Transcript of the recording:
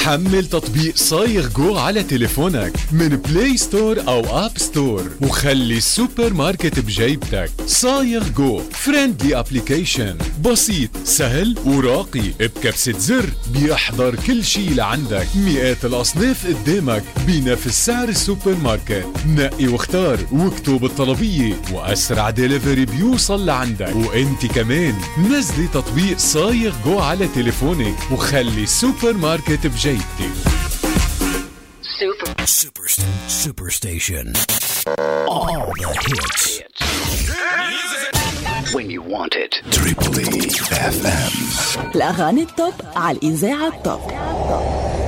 حمل تطبيق صايغ جو على تليفونك من بلاي ستور أو آب ستور وخلي السوبر ماركت بجيبتك. صايغ جو فريندلي ابليكيشن، بسيط سهل وراقي، بكبسة زر بيحضر كل شي لعندك، مئات الأصناف قدامك بنفس سعر السوبر ماركت. نقي واختار واكتب الطلبية وأسرع ديليفري بيوصل لعندك. وانت كمان نزلي تطبيق صايغ جو على تليفونك وخلي السوبر ماركت بجيبتك. Superstation. All the hits. When you want it. Triple FM. الأغاني التوب على الإذاعة التوب.